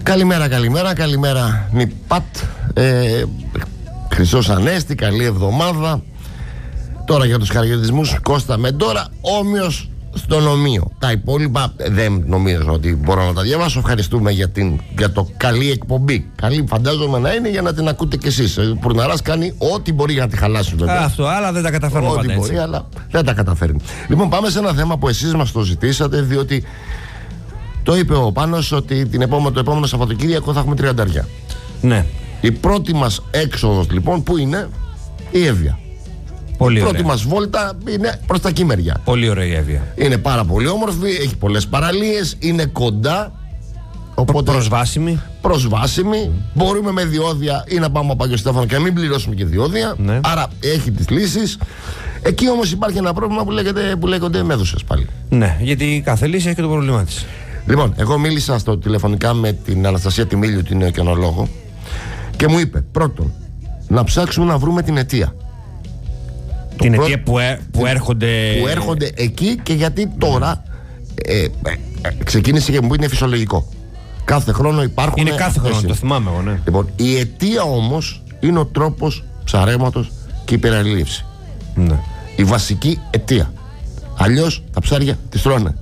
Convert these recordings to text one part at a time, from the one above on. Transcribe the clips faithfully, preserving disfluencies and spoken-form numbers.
Καλημέρα, καλημέρα, καλημέρα Νιπάτ, ε, Χρυσός Ανέστη, καλή εβδομάδα. Τώρα για τους χαρακτηρισμούς, Κώστα Μεντόρα, όμοιος στον ομοίο. Τα υπόλοιπα δεν νομίζω ότι μπορώ να τα διαβάσω. Ευχαριστούμε για, την, για το καλή εκπομπή. Καλή φαντάζομαι να είναι για να την ακούτε κι εσείς. Ο Πουρναράς κάνει ό,τι μπορεί για να τη χαλάσει. Α, αυτό, αλλά δεν τα καταφέρνω ό,τι πάντα μπορεί, έτσι. αλλά δεν τα καταφέρνει. Λοιπόν, πάμε σε ένα θέμα που εσείς μας το ζητήσατε, διότι το είπε ο Πάνος ότι την επόμενο, το επόμενο Σαββατοκύριακο θα έχουμε τριανταριά. Ναι. Η πρώτη μας έξοδος λοιπόν που είναι η Εύβοια. Πολύ Η πρώτη ωραία. μας βόλτα είναι προς τα Κίμερια. Πολύ ωραία η Εύβοια. Είναι πάρα πολύ όμορφη, έχει πολλές παραλίες, είναι κοντά. Οπότε Προσβάσιμη. προσβάσιμη. Mm. Μπορούμε με διόδια ή να πάμε από Άγιο Στέφανο και να μην πληρώσουμε και διόδια. Ναι. Άρα έχει τις λύσεις. Εκεί όμως υπάρχει ένα πρόβλημα που, λέγεται, που λέγονται μέδουσες πάλι. Ναι, γιατί κάθε λύση έχει και το πρόβλημά της. Λοιπόν, εγώ μίλησα στο τηλεφωνικά με την Αναστασία Τιμίλιου, την οικονολόγο, και μου είπε πρώτον να ψάξουμε να βρούμε την αιτία. Την Το αιτία πρω... που, ε, που έρχονται. Που έρχονται εκεί και γιατί τώρα ε, ε, ε, ξεκίνησε και μου είναι φυσιολογικό. Κάθε χρόνο υπάρχουν. Είναι κάθε χρόνο, το θυμάμαι εγώ, ναι. Λοιπόν, η αιτία όμως είναι ο τρόπος ψαρέματος και η υπεραλίευση. Ναι. Η βασική αιτία. Αλλιώς τα ψάρια τις τρώνε.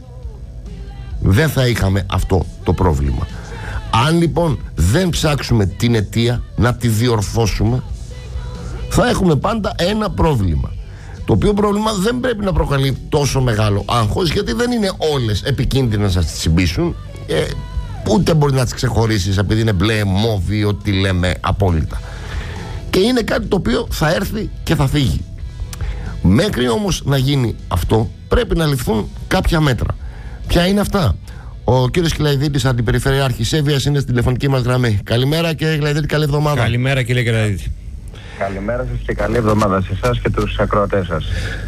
Δεν θα είχαμε αυτό το πρόβλημα. Αν λοιπόν δεν ψάξουμε την αιτία να τη διορθώσουμε, θα έχουμε πάντα ένα πρόβλημα. Το οποίο πρόβλημα δεν πρέπει να προκαλεί τόσο μεγάλο άγχος, γιατί δεν είναι όλες επικίνδυνες να τις συμπίσουν, ε, ούτε μπορεί να τις ξεχωρίσεις επειδή είναι μπλε, μόβι, ό,τι λέμε απόλυτα. Και είναι κάτι το οποίο θα έρθει και θα φύγει. Μέχρι όμως να γίνει αυτό πρέπει να ληφθούν κάποια μέτρα. Ποια είναι αυτά? Ο κύριος Κυλαϊδίτης, αντιπεριφερειάρχης Εύβοιας, είναι στην τηλεφωνική μας γραμμή. Καλημέρα κύριε Κυλαϊδίτη, καλή εβδομάδα. Καλημέρα κύριε Κυλαϊδίτη. Καλημέρα σας και καλή εβδομάδα σε εσάς και τους ακροατές σας.